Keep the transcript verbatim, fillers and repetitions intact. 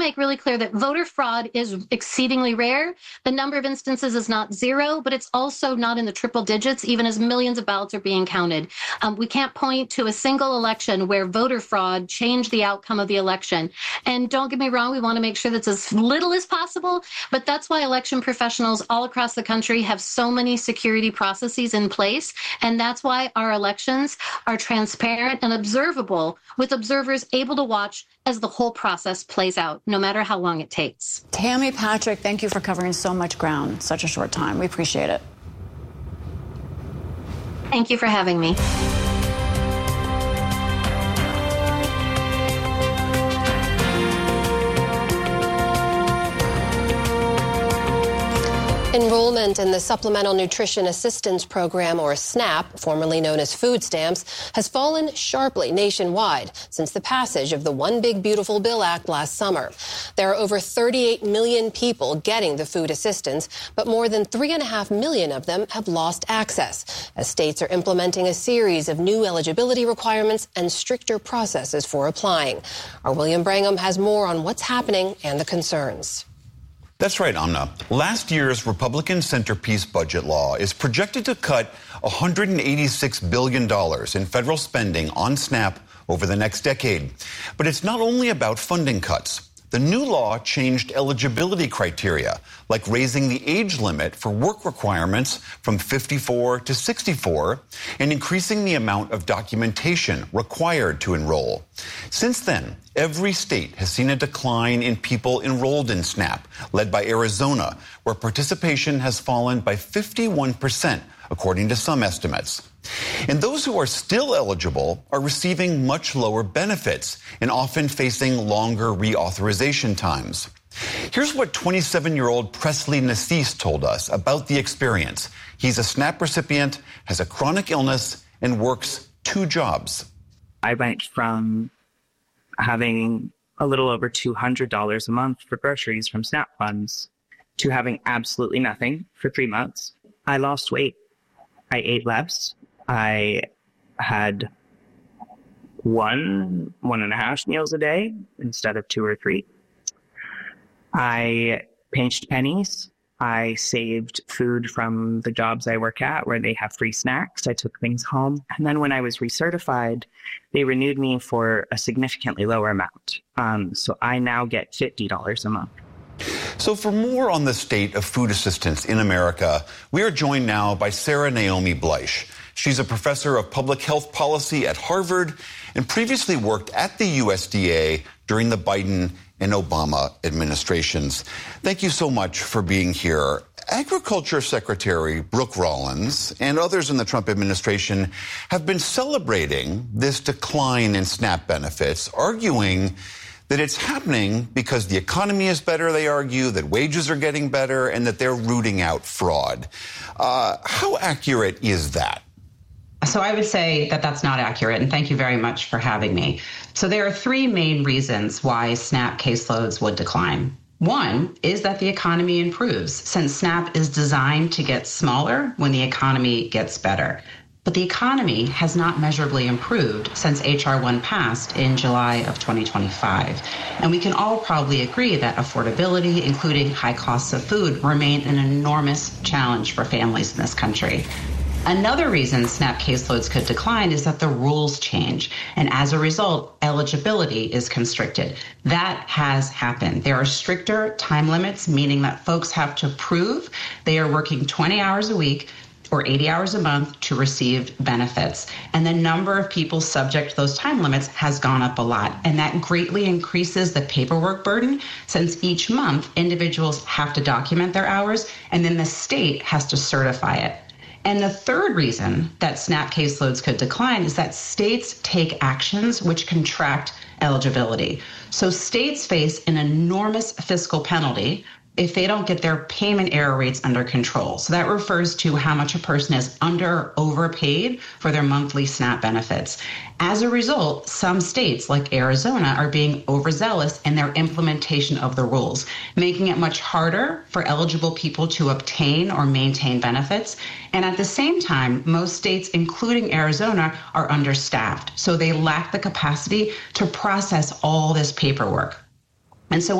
make really clear that voter fraud is exceedingly rare. The number of instances is not zero, but it's also not in the triple digits, even as millions of ballots are being counted. Um, we can't point to a single election where voter fraud changed the outcome of the election. And don't get me wrong, we want to make sure that's as little as possible, but that's why election professionals all across the country have so many security processes in place. And that's why our elections are transparent and observable, with observers able to watch as the whole process plays out, no matter how long it takes. Tammy Patrick, thank you for covering so much ground in such a short time. We appreciate it. Thank you for having me. Enrollment in the Supplemental Nutrition Assistance Program, or SNAP, formerly known as food stamps, has fallen sharply nationwide since the passage of the One Big Beautiful Bill Act last summer. There are over thirty-eight million people getting the food assistance, but more than three and a half million of them have lost access, as states are implementing a series of new eligibility requirements and stricter processes for applying. Our William Brangham has more on what's happening and the concerns. That's right, Amna. Last year's Republican centerpiece budget law is projected to cut one hundred eighty-six billion dollars in federal spending on SNAP over the next decade. But it's not only about funding cuts. The new law changed eligibility criteria, like raising the age limit for work requirements from fifty-four to sixty-four and increasing the amount of documentation required to enroll. Since then, every state has seen a decline in people enrolled in SNAP, led by Arizona, where participation has fallen by fifty-one percent, according to some estimates. And those who are still eligible are receiving much lower benefits and often facing longer reauthorization times. Here's what twenty-seven-year-old Presley Nassis told us about the experience. He's a SNAP recipient, has a chronic illness, and works two jobs. I went from having a little over two hundred dollars a month for groceries from SNAP funds to having absolutely nothing for three months. I lost weight. I ate less. I had one, one and a half meals a day instead of two or three. I pinched pennies. I saved food from the jobs I work at where they have free snacks. I took things home. And then when I was recertified, they renewed me for a significantly lower amount. Um, so I now get fifty dollars a month. So for more on the state of food assistance in America, we are joined now by Sarah Naomi Bleich. She's a professor of public health policy at Harvard and previously worked at the U S D A during the Biden and Obama administrations. Thank you so much for being here. Agriculture Secretary Brooke Rollins and others in the Trump administration have been celebrating this decline in SNAP benefits, arguing that it's happening because the economy is better, they argue, that wages are getting better, and that they're rooting out fraud. Uh, how accurate is that? So I would say that that's not accurate, and thank you very much for having me. So there are three main reasons why SNAP caseloads would decline. One is that the economy improves, since SNAP is designed to get smaller when the economy gets better. But the economy has not measurably improved since H R one passed in July of twenty twenty-five. And we can all probably agree that affordability, including high costs of food, remain an enormous challenge for families in this country. Another reason SNAP caseloads could decline is that the rules change, and as a result, eligibility is constricted. That has happened. There are stricter time limits, meaning that folks have to prove they are working twenty hours a week or eighty hours a month to receive benefits. And the number of people subject to those time limits has gone up a lot. And that greatly increases the paperwork burden, since each month individuals have to document their hours and then the state has to certify it. And the third reason that SNAP caseloads could decline is that states take actions which contract eligibility. So states face an enormous fiscal penalty if they don't get their payment error rates under control. So that refers to how much a person is under or overpaid for their monthly SNAP benefits. As a result, some states like Arizona are being overzealous in their implementation of the rules, making it much harder for eligible people to obtain or maintain benefits. And at the same time, most states, including Arizona, are understaffed. So they lack the capacity to process all this paperwork. And so